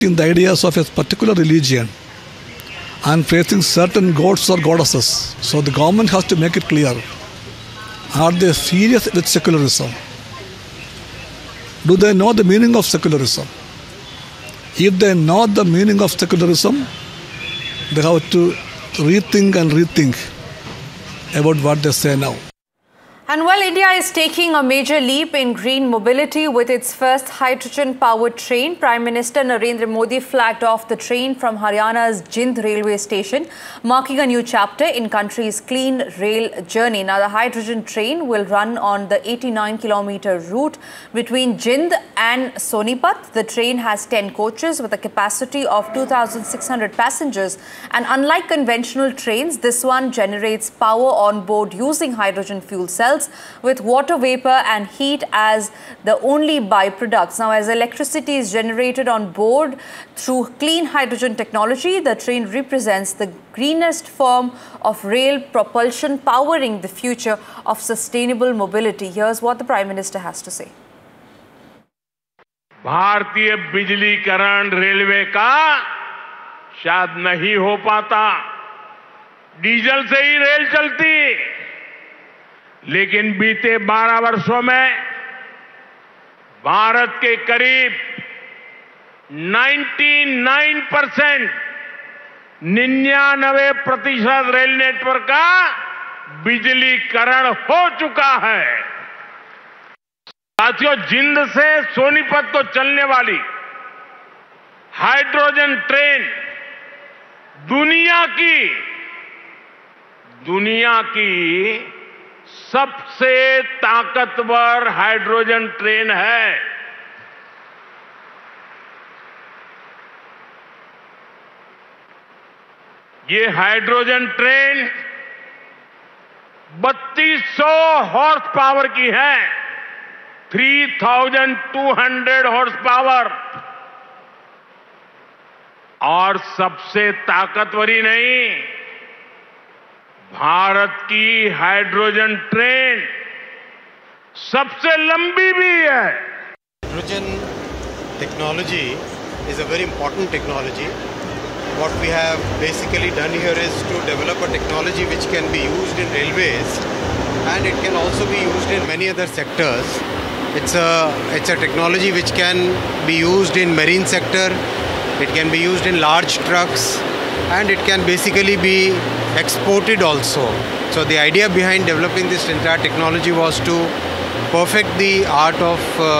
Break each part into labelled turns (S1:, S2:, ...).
S1: in the ideas of a particular religion and facing certain gods or goddesses. So the government has to make it clear. Are they serious with secularism? Do they know the meaning of secularism? If they know the meaning of secularism, they have to rethink about what they say now.
S2: And while India is taking a major leap in green mobility with its first hydrogen-powered train, Prime Minister Narendra Modi flagged off the train from Haryana's Jind railway station, marking a new chapter in country's clean rail journey. Now, the hydrogen train will run on the 89-kilometer route between Jind and Sonipat. The train has 10 coaches with a capacity of 2,600 passengers. And unlike conventional trains, this one generates power on board using hydrogen fuel cells, with water vapor and heat as the only byproducts. Now, as electricity is generated on board through clean hydrogen technology, the train represents the greenest form of rail propulsion, powering the future of sustainable mobility. Here's what the Prime Minister has to say.
S3: भारतीय बिजलीकरण railway का शायद नहीं हो पाता, diesel से ही rail चलती, लेकिन बीते 12 वर्षों में भारत के करीब 99% रेल नेटवर्क का बिजलीकरण हो चुका है। साथियों, जिंद से सोनीपत को चलने वाली हाइड्रोजन ट्रेन दुनिया की सबसे ताकतवर हाइड्रोजन ट्रेन है। ये हाइड्रोजन ट्रेन 3200 हॉर्स पावर की है, 3200 हॉर्स पावर। और सबसे ताकतवर ही नहीं, भारत की हाइड्रोजन ट्रेन सबसे लंबी भी है।
S4: Hydrogen technology is a very important technology. What we have basically done here is to develop a technology which can be used in railways, and it can also be used in many other sectors. It's a technology which can be used in marine sector, it can be used in large trucks, and it can basically be exported also. So the idea behind developing this entire technology was to perfect the art of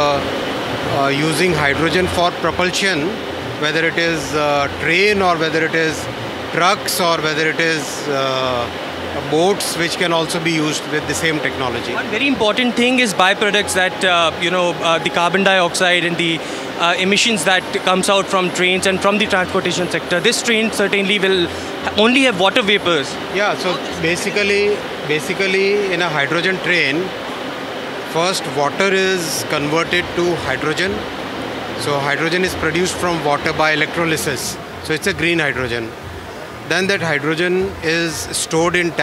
S4: using hydrogen for propulsion, whether it is train or whether it is trucks or whether it is boats, which can also be used with the same technology.
S5: One very important thing is byproducts that the carbon dioxide and the emissions that comes out from trains and from the transportation sector. This train certainly will only have water vapors.
S4: Yeah, so basically in a hydrogen train, first water is converted to hydrogen. So hydrogen is produced from water by electrolysis. So it's a green hydrogen. Then that hydrogen is stored in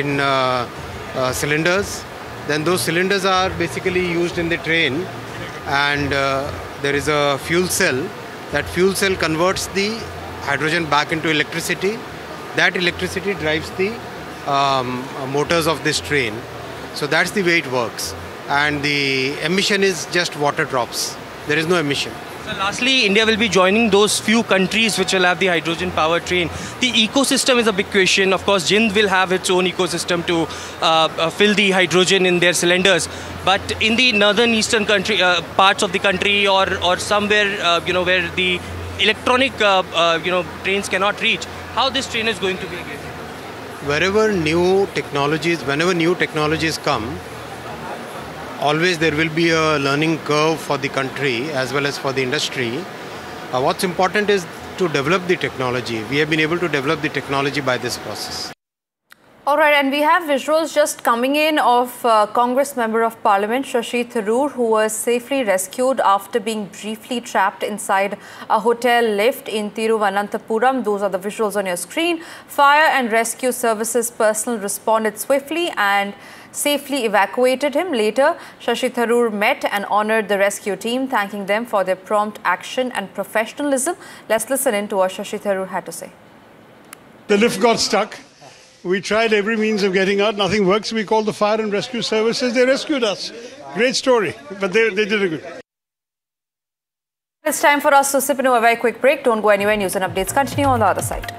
S4: cylinders. Then those cylinders are basically used in the train, and there is a fuel cell. That fuel cell converts the hydrogen back into electricity. That electricity drives the motors of this train. So that's the way it works. And the emission is just water drops. There is no emission.
S5: So lastly, India will be joining those few countries which will have the hydrogen power train. The ecosystem is a big question. Of course, Jind will have its own ecosystem to fill the hydrogen in their cylinders. But in the northern eastern country, parts of the country, or somewhere where the electronic trains cannot reach, how this train is going to be again?
S4: Whenever new technologies come, always there will be a learning curve for the country as well as for the industry. What's important is to develop the technology. We have been able to develop the technology by this process.
S2: All right, and we have visuals just coming in of Congress Member of Parliament Shashi Tharoor, who was safely rescued after being briefly trapped inside a hotel lift in Thiruvananthapuram. Those are the visuals on your screen. Fire and rescue services personnel responded swiftly and safely evacuated him. Later, Shashi Tharoor met and honoured the rescue team, thanking them for their prompt action and professionalism. Let's listen in to what Shashi Tharoor had to say.
S6: The lift got stuck. We tried every means of getting out. Nothing works. We called the fire and rescue services. They rescued us. Great story. But they did a good.
S2: It's time for us to sip into a very quick break. Don't go anywhere. News and updates continue on the other side.